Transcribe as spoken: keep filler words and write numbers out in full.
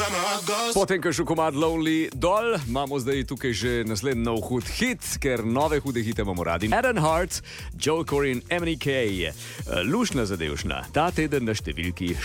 Potem, ko je šel komad Lonely dol, imamo zdaj tukaj že naslednji nov hud hit, ker nove hude hite imamo radi. Eden Hart, Joel Corey in M N K. Lušna zadevšna, ta teden na številki